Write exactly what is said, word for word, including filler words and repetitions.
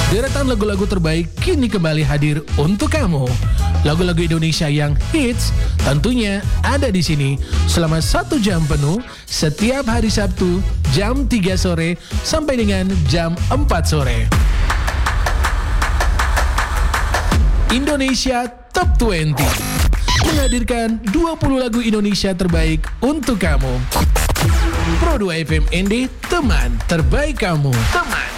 Deretan lagu-lagu terbaik kini kembali hadir untuk kamu. Lagu-lagu Indonesia yang hits tentunya ada di sini selama satu jam penuh setiap hari Sabtu jam tiga sore sampai dengan jam empat sore. Indonesia Top dua puluh menghadirkan dua puluh lagu Indonesia terbaik untuk kamu. Pro dua F M N D, teman terbaik kamu. Teman